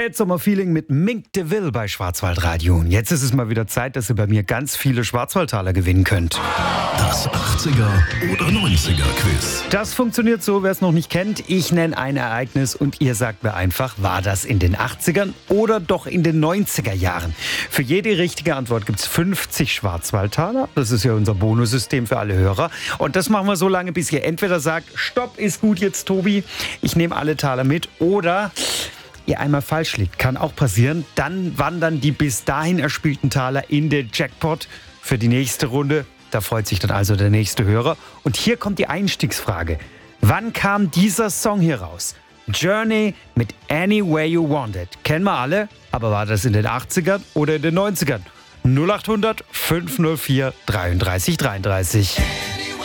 Spätsommerfeeling mit Mink DeVille bei Schwarzwaldradio. Und jetzt ist es mal wieder Zeit, dass ihr bei mir ganz viele Schwarzwaldtaler gewinnen könnt. Das 80er oder 90er Quiz. Das funktioniert so, wer es noch nicht kennt. Ich nenne ein Ereignis und ihr sagt mir einfach, war das in den 80ern oder doch in den 90er Jahren? Für jede richtige Antwort gibt es 50 Schwarzwaldtaler. Das ist ja unser Bonussystem für alle Hörer. Und das machen wir so lange, bis ihr entweder sagt, Stopp, ist gut jetzt, Tobi, ich nehme alle Taler mit, oder ihr einmal falsch liegt. Kann auch passieren. Dann wandern die bis dahin erspielten Taler in den Jackpot für die nächste Runde. Da freut sich dann also der nächste Hörer. Und hier kommt die Einstiegsfrage. Wann kam dieser Song hier raus? Journey mit Any Way You Want It. Kennen wir alle, aber war das in den 80ern oder in den 90ern? 0800 504 33 33.